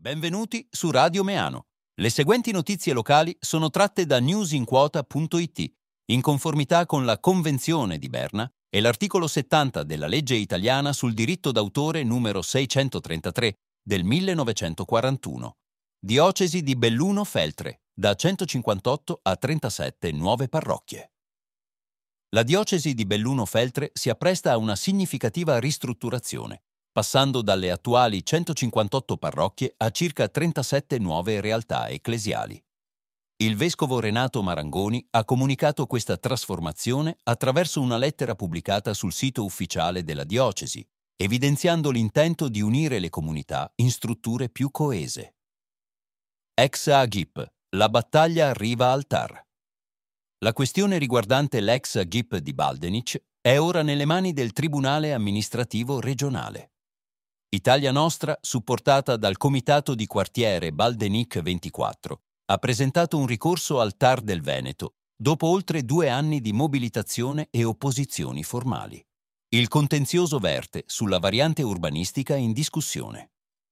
Benvenuti su Radio Meano. Le seguenti notizie locali sono tratte da newsinquota.it, in conformità con la Convenzione di Berna e l'articolo 70 della legge italiana sul diritto d'autore numero 633 del 1941. Diocesi di Belluno-Feltre, da 158 a 37 nuove parrocchie. La diocesi di Belluno-Feltre si appresta a una significativa ristrutturazione, passando dalle attuali 158 parrocchie a circa 37 nuove realtà ecclesiali. Il vescovo Renato Marangoni ha comunicato questa trasformazione attraverso una lettera pubblicata sul sito ufficiale della diocesi, evidenziando l'intento di unire le comunità in strutture più coese. Ex Agip, la battaglia arriva al TAR. La questione riguardante l'ex GIP di Baldenic è ora nelle mani del Tribunale amministrativo regionale. Italia Nostra, supportata dal Comitato di Quartiere Baldenic 24, ha presentato un ricorso al TAR del Veneto dopo oltre 2 anni di mobilitazione e opposizioni formali. Il contenzioso verte sulla variante urbanistica in discussione.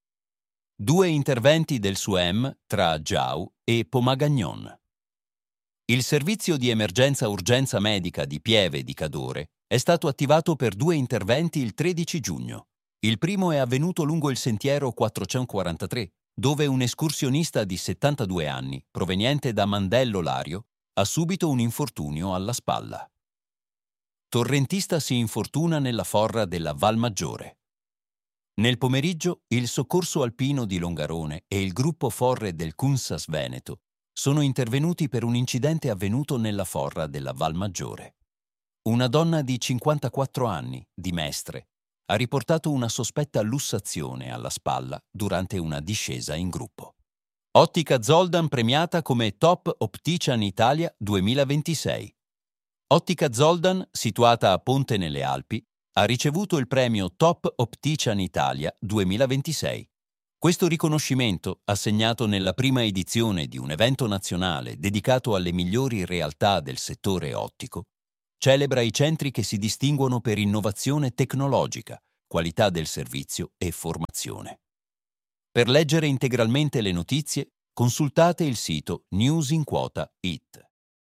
2 interventi del SUEM tra Giau e Pomagagnon. Il servizio di emergenza-urgenza medica di Pieve di Cadore è stato attivato per 2 interventi il 13 giugno. Il primo è avvenuto lungo il sentiero 443, dove un escursionista di 72 anni, proveniente da Mandello Lario, ha subito un infortunio alla spalla. Torrentista si infortuna nella forra della Val Maggiore. Nel pomeriggio, il Soccorso Alpino di Longarone e il gruppo Forre del CUNSAS Veneto sono intervenuti per un incidente avvenuto nella forra della Val Maggiore. Una donna di 54 anni, di Mestre, ha riportato una sospetta lussazione alla spalla durante una discesa in gruppo. Ottica Zoldan premiata come Top Optician Italia 2026. Ottica Zoldan, situata a Ponte nelle Alpi, ha ricevuto il premio Top Optician Italia 2026. Questo riconoscimento, assegnato nella prima edizione di un evento nazionale dedicato alle migliori realtà del settore ottico, celebra i centri che si distinguono per innovazione tecnologica, qualità del servizio e formazione. Per leggere integralmente le notizie, consultate il sito newsinquota.it.